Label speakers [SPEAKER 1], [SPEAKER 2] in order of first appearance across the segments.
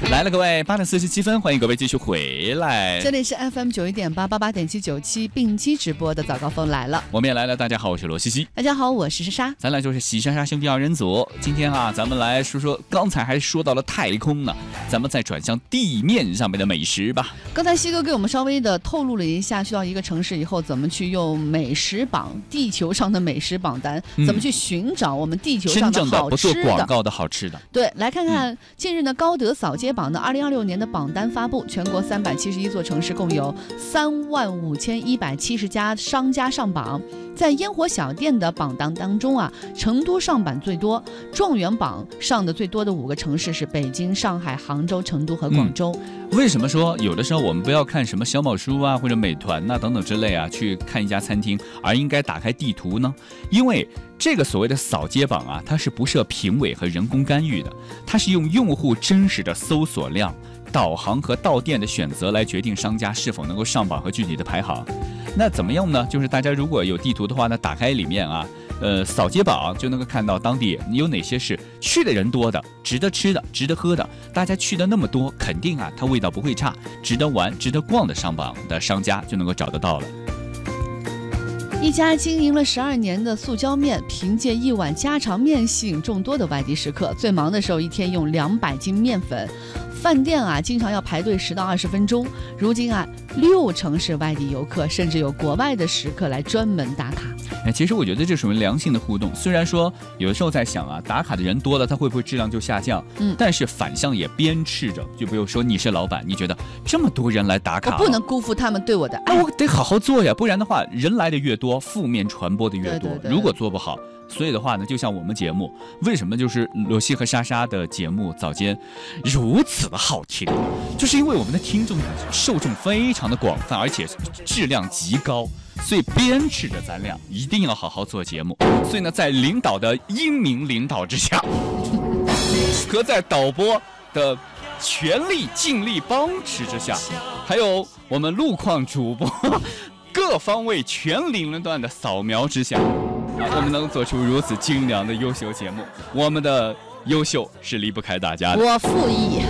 [SPEAKER 1] 来了，各位8:47，欢迎各位继续回来。
[SPEAKER 2] 这里是 FM 91.888.797并机直播的早高峰来了，
[SPEAKER 1] 我们也来了。大家好，我是罗西西。
[SPEAKER 2] 大家好，我是莎莎。
[SPEAKER 1] 咱俩就是喜莎莎兄弟二人组。今天啊，咱们来说说，刚才还说到了太空呢，咱们再转向地面上面的美食吧。
[SPEAKER 2] 刚才西哥给我们稍微的透露了一下，去到一个城市以后，怎么去用美食榜，地球上的美食榜单，怎么去寻找我们地球上的好吃的，
[SPEAKER 1] 真正的不做广告的好吃的。
[SPEAKER 2] 对，来看看近日呢，高德扫街榜的2026年的榜单发布，全国371座城市共有35170家商家上榜。在烟火小店的榜单当中啊，成都上榜最多，状元榜上的最多的5个城市是北京、上海、杭州、成都和广州。
[SPEAKER 1] 为什么说有的时候我们不要看什么小某书啊或者美团呐等等之类啊去看一家餐厅，而应该打开地图呢？因为这个所谓的扫街榜啊，它是不设评委和人工干预的，它是用用户真实的搜索量、导航和到店的选择来决定商家是否能够上榜和具体的排行。那怎么样呢？就是大家如果有地图的话呢，打开里面啊，扫街榜就能够看到当地有哪些是去的人多的、值得吃的、值得喝的。大家去的那么多，肯定啊，它味道不会差，值得玩、值得逛的上榜的商家就能够找得到了。
[SPEAKER 2] 一家经营了12年的塑胶面，凭借一碗家常面吸引众多的外地食客。最忙的时候，一天用200斤面粉。饭店啊，经常要排队10到20分钟。如今啊，6成是外地游客，甚至有国外的食客来专门打卡。
[SPEAKER 1] 其实我觉得这属于良性的互动。虽然说有的时候在想啊，打卡的人多了，它会不会质量就下降？但是反向也鞭笞着。就比如说你是老板，你觉得这么多人来打卡，
[SPEAKER 2] 我不能辜负他们对我的爱，
[SPEAKER 1] 那我得好好做呀，不然的话，人来的越多，负面传播的越多。
[SPEAKER 2] 对，
[SPEAKER 1] 如果做不好。所以的话呢，就像我们节目，为什么就是罗西和莎莎的节目早间如此的好听，就是因为我们的听众受众非常的广泛，而且质量极高，所以鞭笞着咱俩一定要好好做节目。所以呢，在领导的英明领导之下，和在导播的全力尽力帮持之下，还有我们路况主播各方位全龄段的扫描之下，我们能做出如此精良的优秀节目，我们的优秀是离不开大家的。
[SPEAKER 2] 我附议。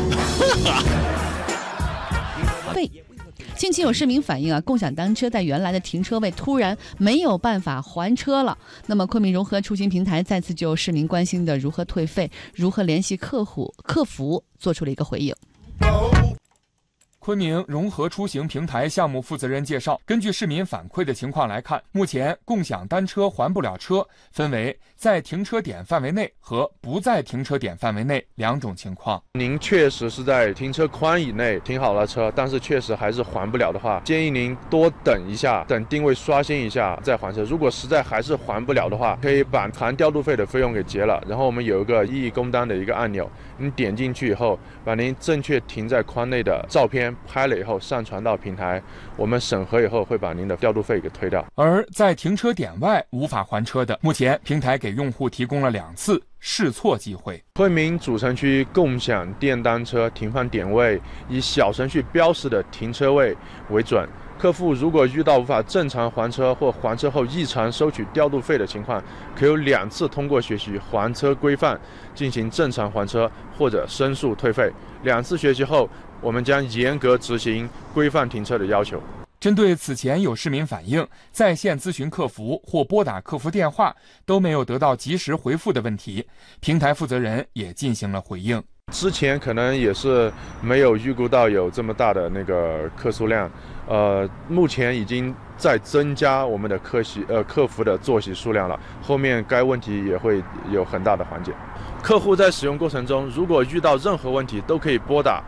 [SPEAKER 2] 近期有市民反映啊，共享单车在原来的停车位突然没有办法还车了。那么昆明融合出行平台再次就市民关心的如何退费、如何联系客服做出了一个回应。
[SPEAKER 3] 昆明融合出行平台项目负责人介绍，根据市民反馈的情况来看，目前共享单车还不了车分为在停车点范围内和不在停车点范围内2种情况。
[SPEAKER 4] 您确实是在停车宽以内停好了车，但是确实还是还不了的话，建议您多等一下，等定位刷新一下再还车。如果实在还是还不了的话，可以把含调度费的费用给结了，然后我们有一个异议工单的一个按钮，你点进去以后，把您正确停在宽内的照片拍了以后上传到平台，我们审核以后会把您的调度费给退掉。
[SPEAKER 3] 而在停车点外无法还车的，目前平台给用户提供了2次试错机会。
[SPEAKER 4] 昆明主城区共享电单车停放点位以小程序标识的停车位为准，客户如果遇到无法正常还车或还车后异常收取调度费的情况，可有2次通过学习还车规范进行正常还车或者申诉退费。2次学习后，我们将严格执行规范停车的要求。
[SPEAKER 3] 针对此前有市民反映在线咨询客服或拨打客服电话都没有得到及时回复的问题，平台负责人也进行了回应。
[SPEAKER 4] 之前可能也是没有预估到有这么大的那个客诉量，目前已经在增加我们的客服的坐席数量了，后面该问题也会有很大的缓解。客户在使用过程中，如果遇到任何问题，都可以拨打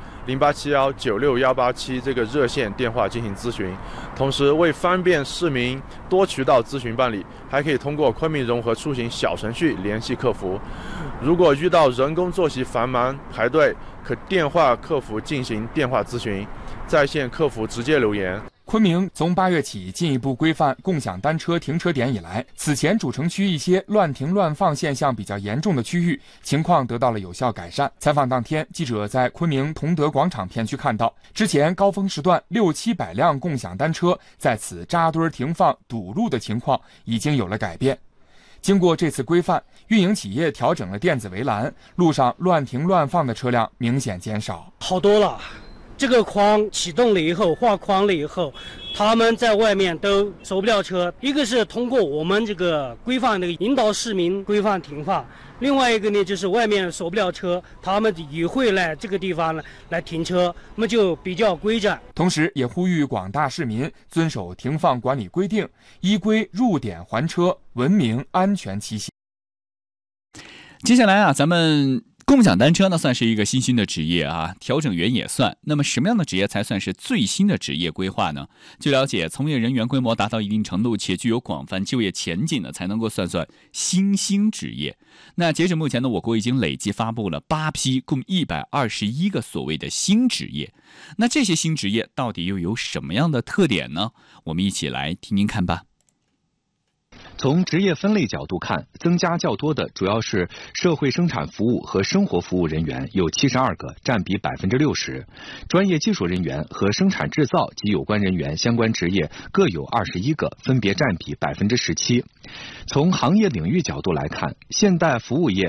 [SPEAKER 4] 0871961187这个热线电话进行咨询。同时，为方便市民多渠道咨询办理，还可以通过昆明融合出行小程序联系客服。如果遇到人工坐席繁忙排队，可电话客服进行电话咨询，在线客服直接留言。
[SPEAKER 3] 昆明从8月起进一步规范共享单车停车点以来，此前主城区一些乱停乱放现象比较严重的区域，情况得到了有效改善。采访当天，记者在昆明同德广场片区看到，之前高峰时段600-700辆共享单车在此扎堆停放堵路的情况已经有了改变。 经过这次规范，运营企业调整了电子围栏，路上乱停乱放的车辆明显减少。
[SPEAKER 5] 好多了，这个框启动了以后，画框了以后，他们在外面都守不了车。一个是通过我们这个规范的引导市民规范停放，另外一个呢就是外面守不了车，他们也会来这个地方来停车，那么就比较规整。
[SPEAKER 3] 同时也呼吁广大市民遵守停放管理规定，依规入点还车，文明安全骑行。
[SPEAKER 1] 接下来啊，咱们共享单车呢算是一个新兴的职业啊，调整员也算。那么什么样的职业才算是最新的职业规划呢？据了解，从业人员规模达到一定程度且具有广泛就业前景呢，才能够算新兴职业。那截止目前呢，我国已经累计发布了8批，共121个所谓的新职业。那这些新职业到底又有什么样的特点呢？我们一起来听听看吧。
[SPEAKER 6] 从职业分类角度看，增加较多的主要是社会生产服务和生活服务人员，有72个，占比60%；专业技术人员和生产制造及有关人员相关职业各有21个，分别占比17%。从行业领域角度来看，现代服务业